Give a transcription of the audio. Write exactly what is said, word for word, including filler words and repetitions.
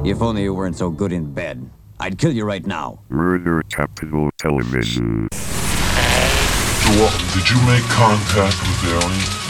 If only you weren't so good in bed. I'd kill you right now. Murder Capital Television. Mister Walton, did you make contact with Ellie?